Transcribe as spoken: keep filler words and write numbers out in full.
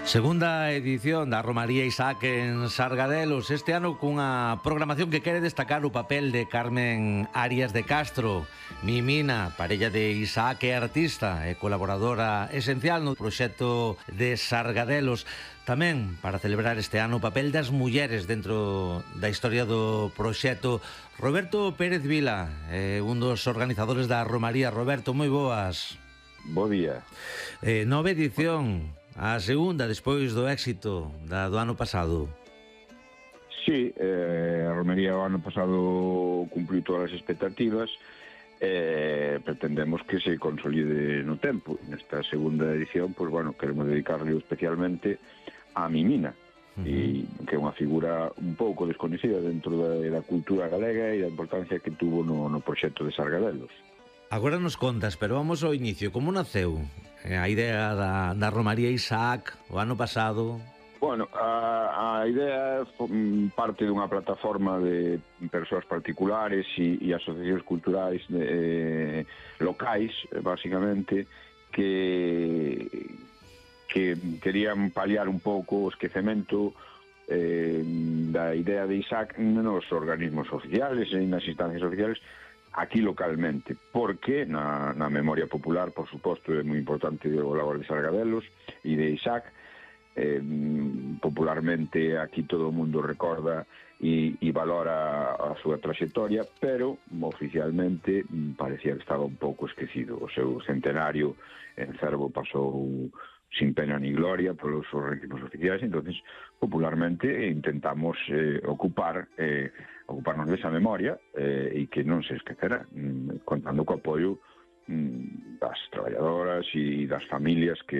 Segunda edición da Romaría Isaac en Sargadelos, este ano cunha programación que quere destacar o papel de Carmen Arias de Castro, Mimina, parella de Isaac e artista e colaboradora esencial no proxecto de Sargadelos. Tamén, para celebrar este ano, o papel das mulleres dentro da historia do proxecto. Roberto Pérez Vila, eh, un dos organizadores da Romaría. Roberto, moi boas. Bo día. Eh, nova edición, a segunda, despois do éxito da, do ano pasado. Sí, eh, a Romería o ano pasado cumpriu todas as expectativas e eh, pretendemos que se consolide no tempo. Nesta segunda edición, pois, bueno, queremos dedicarle especialmente a Mimina, uh-huh. e, que é unha figura un pouco desconhecida dentro da, da cultura galega e da importancia que tuvo no, no proxecto de Sargadelos. Agora nos contas, pero vamos ao inicio. Como naceu a idea da, da Romaría Isaac o ano pasado? Bueno, a, a idea parte dunha plataforma de persoas particulares e, e asociacións culturais de, eh, locais, basicamente, que, que querían paliar un pouco o esquecemento eh, da idea de Isaac nos organismos oficiales e nas instancias oficiales, aquí localmente, porque na, na memoria popular, por suposto, é moi importante o labor de Sargadelos e de Isaac. Eh, popularmente aquí todo o mundo recorda e, e valora a súa trayectoria, pero oficialmente parecía que estaba un pouco esquecido. O seu centenario en Cervo pasou sin pena ni gloria polos organismos oficiais. Entonces, popularmente intentamos eh, ocupar eh, ocuparnos desa memoria eh, e que non se esquecera, mm, contando co apoio mm, das traballadoras e das familias que